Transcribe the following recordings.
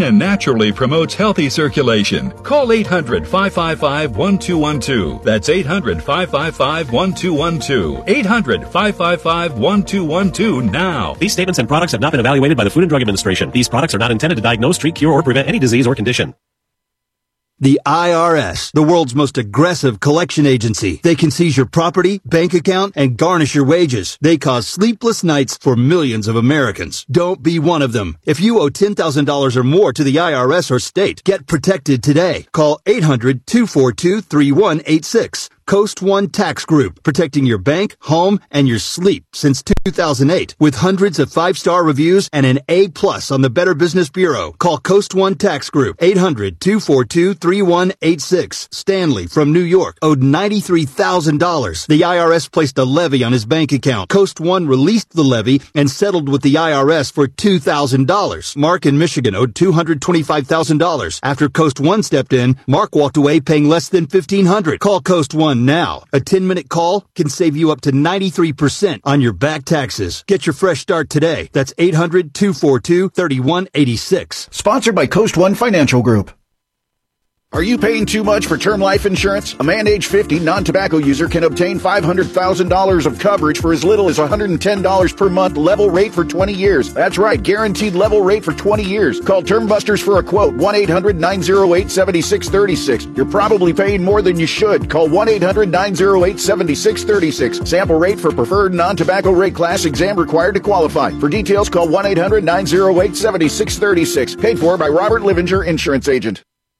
and naturally promotes healthy circulation. Call 800-555-1212. That's 800-555-1212. 800-555-1212 now. These statements and products have not been evaluated by the Food and Drug Administration. These products are not intended to diagnose, treat, cure, or prevent any disease or condition. The IRS, the world's most aggressive collection agency. They can seize your property, bank account, and garnish your wages. They cause sleepless nights for millions of Americans. Don't be one of them. If you owe $10,000 or more to the IRS or state, get protected today. Call 800-242-3186. Coast One Tax Group, protecting your bank, home, and your sleep since 2008. With hundreds of 5-star reviews and an A+ on the Better Business Bureau. Call Coast One Tax Group, 800-242-3186. Stanley from New York owed $93,000. The IRS placed a levy on his bank account. Coast One released the levy and settled with the IRS for $2,000. Mark in Michigan owed $225,000. After Coast One stepped in, Mark walked away paying less than $1,500. Call Coast One now. A 10-minute call can save you up to 93% on your back taxes. Get your fresh start today. That's 800-242-3186. Sponsored by Coast One Financial Group. Are you paying too much for term life insurance? A man age 50 non-tobacco user can obtain $500,000 of coverage for as little as $110 per month, level rate for 20 years. That's right, guaranteed level rate for 20 years. Call Term Busters for a quote, 1-800-908-7636. You're probably paying more than you should. Call 1-800-908-7636. Sample rate for preferred non-tobacco rate class, exam required to qualify. For details, call 1-800-908-7636. Paid for by Robert Livinger, Insurance Agent.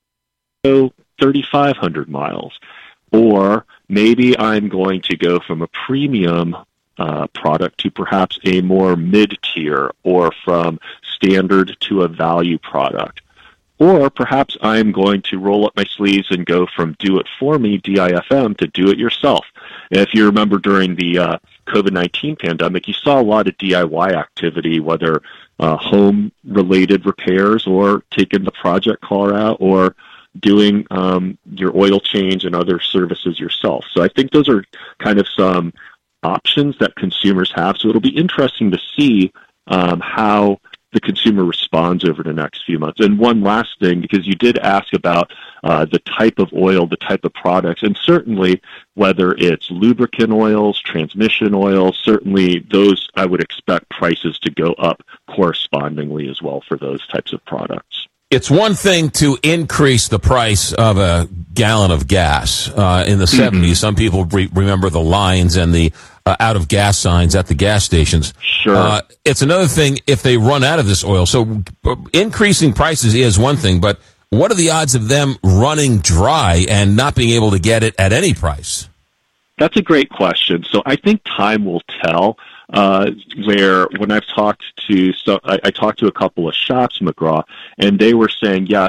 3,500 miles. Or maybe I'm going to go from a premium product to perhaps a more mid-tier, or from standard to a value product. Or perhaps I'm going to roll up my sleeves and go from do-it-for-me, DIFM, to do-it-yourself. If you remember during the COVID-19 pandemic, you saw a lot of DIY activity, whether home-related repairs or taking the project car out or doing your oil change and other services yourself. So I think those are kind of some options that consumers have. So it'll be interesting to see how the consumer responds over the next few months. And one last thing, because you did ask about the type of oil, the type of products, and certainly whether it's lubricant oils, transmission oils, certainly those I would expect prices to go up correspondingly as well for those types of products. It's one thing to increase the price of a gallon of gas. In the 70s, some people remember the lines and the out-of-gas signs at the gas stations. Sure. It's another thing if they run out of this oil. So increasing prices is one thing, but what are the odds of them running dry and not being able to get it at any price? That's a great question. So I think time will tell. Where when I've talked to, I talked to a couple of shops, McGraw, and they were saying, yes,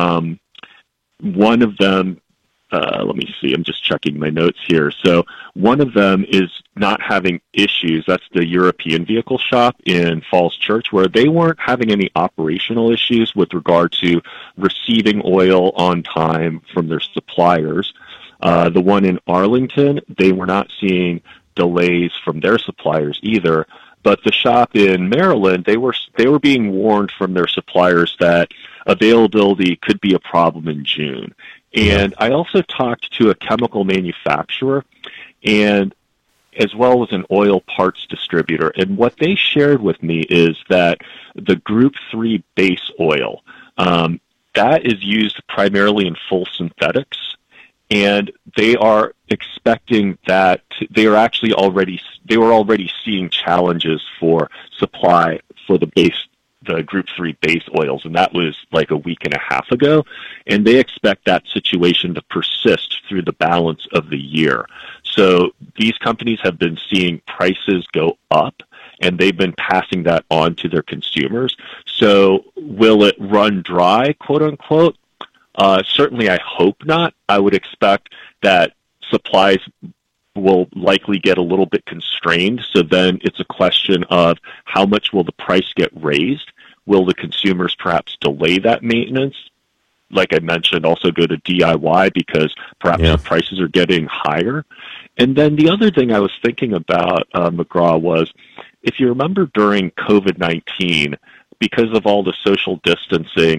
one of them, let me see, I'm just checking my notes here. So one of them is not having issues. That's the European vehicle shop in Falls Church, where they weren't having any operational issues with regard to receiving oil on time from their suppliers. The one in Arlington, they were not seeing delays from their suppliers either. But the shop in Maryland, they were being warned from their suppliers that availability could be a problem in June. And I also talked to a chemical manufacturer and as well as an oil parts distributor. And what they shared with me is that the Group 3 base oil, that is used primarily in full synthetics. And they are expecting that they were already seeing challenges for supply for the Group 3 base oils, and that was like a week and a half ago. And they expect that situation to persist through the balance of the year. So these companies have been seeing prices go up, and they've been passing that on to their consumers. So will it run dry, quote unquote? Certainly, I hope not. I would expect that supplies will likely get a little bit constrained. So then it's a question of how much will the price get raised? Will the consumers perhaps delay that maintenance? Like I mentioned, also go to DIY because perhaps the prices are getting higher. And then the other thing I was thinking about, McGraw, was if you remember during COVID-19, because of all the social distancing